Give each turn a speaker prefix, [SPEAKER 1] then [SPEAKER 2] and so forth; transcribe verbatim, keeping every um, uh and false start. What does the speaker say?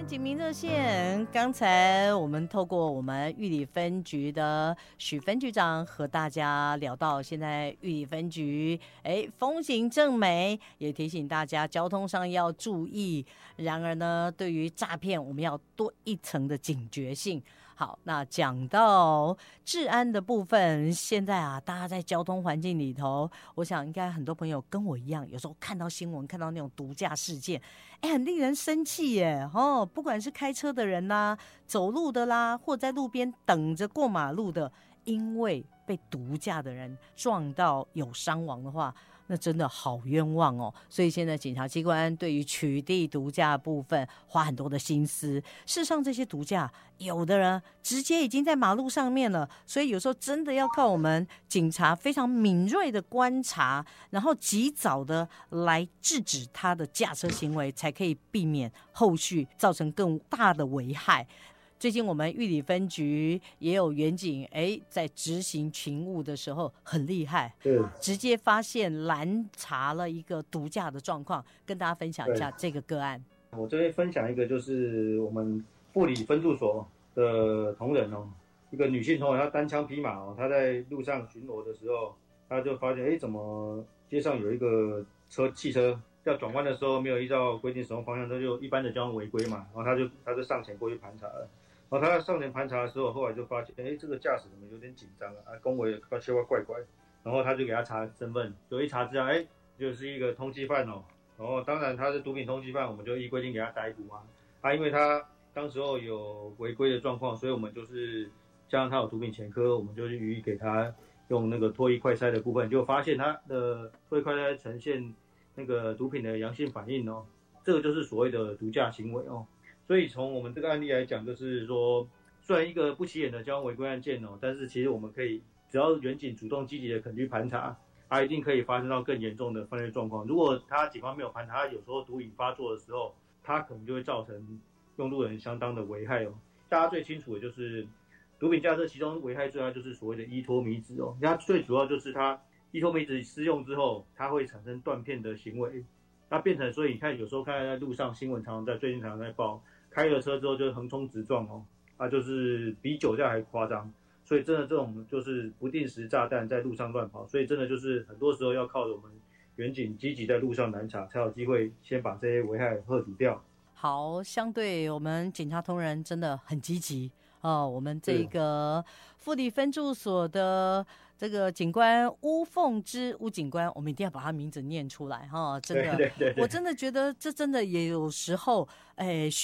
[SPEAKER 1] 警民热线，刚才我们透过我们玉里分局的许分局长和大家聊到，现在玉里分局哎风行正美，也提醒大家交通上要注意。然而呢，对于诈骗，我们要多一层的警觉性。好，那讲到治安的部分，现在啊，大家在交通环境里头，我想应该很多朋友跟我一样，有时候看到新闻，看到那种毒驾事件，哎，很令人生气耶！哦，不管是开车的人啦、走路的啦，或在路边等着过马路的，因为被毒驾的人撞到有伤亡的话，那真的好冤枉哦！所以现在检察机关对于取缔毒驾的部分花很多的心思。事实上，这些毒驾有的人直接已经在马路上面了，所以有时候真的要靠我们警察非常敏锐的观察，然后及早的来制止他的驾车行为，才可以避免后续造成更大的危害。最近我们玉里分局也有员警，哎，在执行勤务的时候很厉害，直接发现拦查了一个毒驾的状况，跟大家分享一下这个个案。
[SPEAKER 2] 我这边分享一个，就是我们富里分驻所的同仁哦，一个女性同仁，她单枪匹马哦，她在路上巡逻的时候，她就发现，哎，怎么街上有一个车汽车要转弯的时候没有依照规定使用方向，这就一般的交通违规嘛，然后她就她就上前过去盘查了。然后他上前盘查的时候，后来就发现，哎，这个驾驶怎么有点紧张啊？啊，恭维怪怪怪怪。然后他就给他查身份，就一查之下，哎，就是一个通缉犯哦。然后当然他是毒品通缉犯，我们就依规定给他逮捕啊。啊，因为他当时候有违规的状况，所以我们就是加上他有毒品前科，我们就予以给他用那个脱衣快筛的部分，就发现他的脱衣快筛呈现那个毒品的阳性反应哦。这个就是所谓的毒驾行为哦。所以从我们这个案例来讲，就是说，虽然一个不起眼的交通违规案件哦，但是其实我们可以，只要员警主动积极的肯去盘查，它一定可以发生到更严重的犯罪状况。如果他警方没有盘查，他有时候毒瘾发作的时候，他可能就会造成用路人相当的危害哦。大家最清楚的就是毒品驾车，其中危害最大就是所谓的依托迷子哦。它最主要就是它依托迷子施用之后，它会产生断片的行为，那变成所以你看有时候看在路上新闻常常在最近常常在报。开了车之后就横冲直撞哦，啊，就是比酒驾还夸张，所以真的这种就是不定时炸弹在路上乱跑，所以真的就是很多时候要靠着我们员警积极在路上拦查，才有机会先把这些危害遏阻掉。
[SPEAKER 1] 好，相对我们警察同仁真的很积极哦，我们这个富里分驻所的这个警官巫凤芝巫警官，我们一定要把他名字念出来哈、哦，真的，
[SPEAKER 2] 对对对对，
[SPEAKER 1] 我真的觉得这真的也有时候，哎。